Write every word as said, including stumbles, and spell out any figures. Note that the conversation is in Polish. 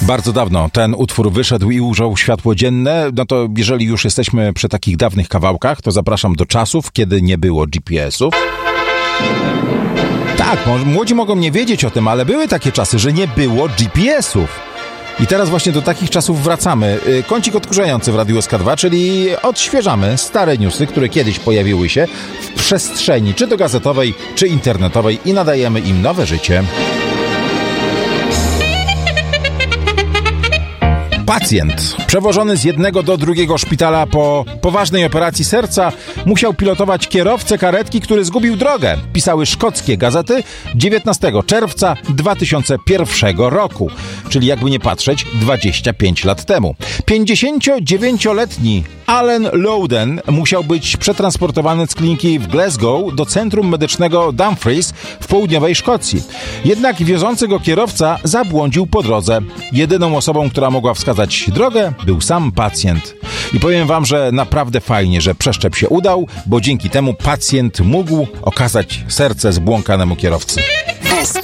Bardzo dawno ten utwór wyszedł i ujrzał światło dzienne. No to jeżeli już jesteśmy przy takich dawnych kawałkach, to zapraszam do czasów, kiedy nie było G P S ów. Tak, młodzi mogą nie wiedzieć o tym, ale były takie czasy, że nie było G P S ów. I teraz właśnie do takich czasów wracamy. Kącik odkurzający w Radiu S K dwa, czyli odświeżamy stare newsy, które kiedyś pojawiły się w przestrzeni, czy to gazetowej, czy internetowej i nadajemy im nowe życie. Pacjent przewożony z jednego do drugiego szpitala po poważnej operacji serca musiał pilotować kierowcę karetki, który zgubił drogę. Pisały szkockie gazety dziewiętnastego czerwca dwa tysiące pierwszego roku, czyli jakby nie patrzeć dwadzieścia pięć lat temu. pięćdziesięciodziewięcioletni Alan Loudon musiał być przetransportowany z kliniki w Glasgow do centrum medycznego Dumfries w południowej Szkocji. Jednak wiozący go kierowca zabłądził po drodze. Jedyną osobą, która mogła wskazać drogę, był sam pacjent. I powiem wam, że naprawdę fajnie, że przeszczep się udał, bo dzięki temu pacjent mógł okazać serce zbłąkanemu kierowcy. S K